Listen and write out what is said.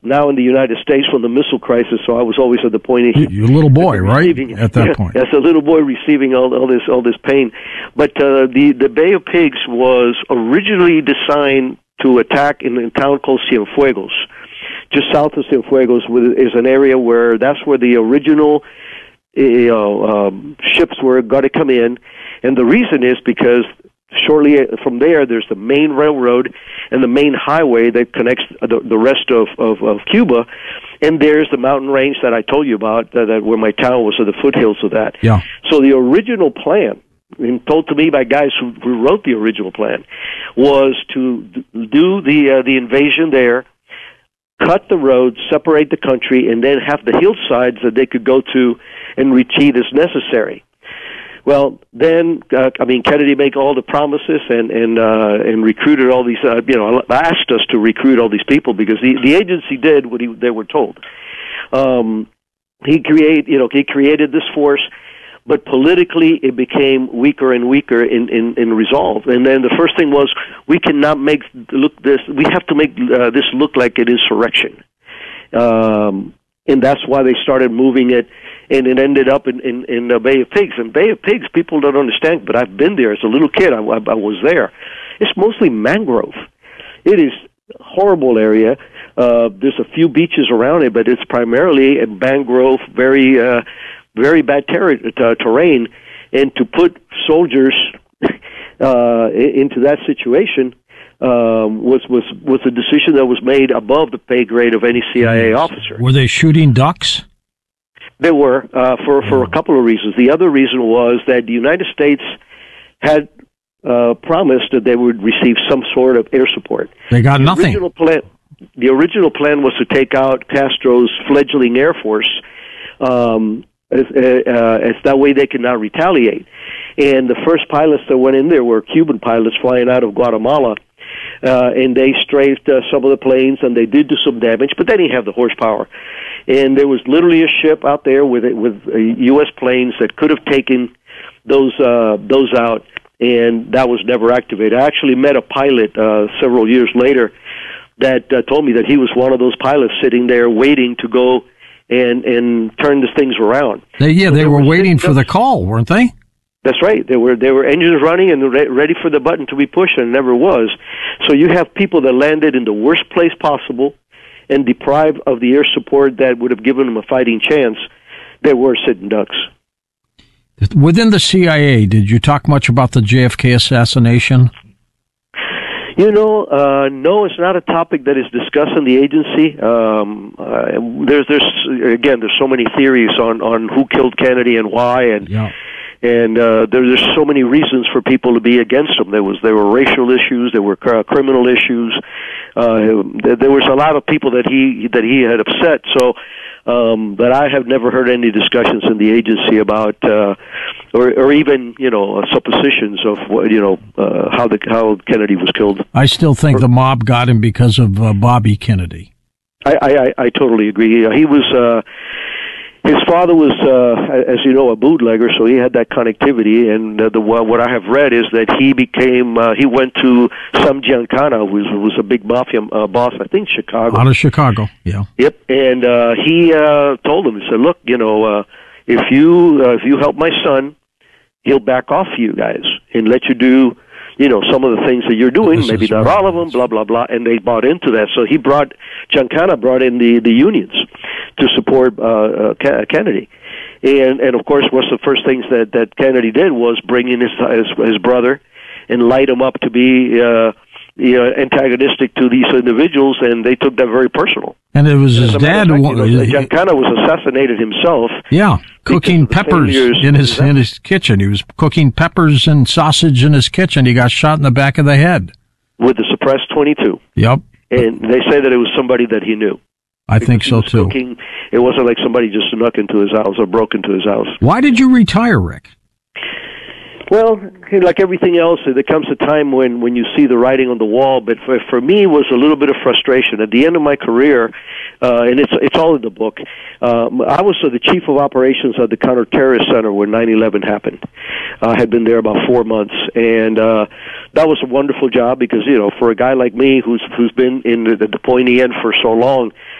now in the United States from the missile crisis, so I was always at the point. You're a little boy, right? At that point, as a little boy receiving all this pain. But the Bay of Pigs was originally designed to attack in a town called Cienfuegos, just south of Cienfuegos. Is an area where that's where the original ships were going to come in, and the reason is because shortly from there, there's the main railroad and the main highway that connects the rest of Cuba, and there's the mountain range that I told you about, that where my town was, at the foothills of that. Yeah. So the original plan, and told to me by guys who wrote the original plan, was to do the invasion there, cut the road, separate the country, and then have the hillsides that they could go to and retreat as necessary. Well, then, Kennedy made all the promises and recruited all these, asked us to recruit all these people because the agency did what they were told. He created this force, but politically it became weaker and weaker in resolve. And then the first thing was, we cannot we have to make this look like an insurrection. And that's why they started moving it. And it ended up in the Bay of Pigs. And Bay of Pigs, people don't understand, but I've been there as a little kid. I was there. It's mostly mangrove. It is a horrible area. There's a few beaches around it, but it's primarily a mangrove, very bad terrain. And to put soldiers into that situation was a decision that was made above the pay grade of any CIA officer. Were they shooting ducks? They were, for a couple of reasons. The other reason was that the United States had promised that they would receive some sort of air support. They got nothing. The original plan was to take out Castro's fledgling Air Force, as that way they could not retaliate. And the first pilots that went in there were Cuban pilots flying out of Guatemala, and they strafed some of the planes, and they did do some damage, but they didn't have the horsepower. And there was literally a ship out there with U.S. planes that could have taken those out, and that was never activated. I actually met a pilot several years later that told me that he was one of those pilots sitting there waiting to go and turn the things around. They were waiting for the call, weren't they? That's right. There were engines running and ready for the button to be pushed, and it never was. So you have people that landed in the worst place possible and deprived of the air support that would have given them a fighting chance. They were sitting ducks. Within the CIA, did you talk much about the JFK assassination? No, it's not a topic that is discussed in the agency. There's so many theories on who killed Kennedy and why, and there's so many reasons for people to be against him. There were racial issues, there were criminal issues. There was a lot of people that he had upset. So, but I have never heard any discussions in the agency about, or even suppositions of how Kennedy was killed. I still think the mob got him because of Bobby Kennedy. I totally agree. He was. His father was, as you know, a bootlegger, so he had that connectivity. And what I have read is that he went to Sam Giancana, who was a big mafia boss, I think Chicago. Out of Chicago, yeah. Yep, and he told him, he said, "Look, if you help my son, he'll back off you guys and let you do." Some of the things that you're doing, maybe not all of them, blah, blah, blah, and they bought into that. So Giancana brought in the unions to support Kennedy. And of course, one of the first things that Kennedy did was bring in his brother and light him up to be antagonistic to these individuals, and they took that very personal. And it was his dad who... Giancana was assassinated himself. Yeah, cooking peppers in his kitchen. He was cooking peppers and sausage in his kitchen. He got shot in the back of the head. With the suppressed .22. Yep. And they say that it was somebody that he knew. I think so, too. Cooking. It wasn't like somebody just snuck into his house or broke into his house. Why did you retire, Rick? Well, like everything else, there comes a time when you see the writing on the wall. But for me, it was a little bit of frustration. At the end of my career, and it's all in the book, I was the chief of operations at the Counterterrorist Center when 9/11 happened. I had been there about 4 months, and that was a wonderful job because for a guy like me who's been in the pointy end for so long,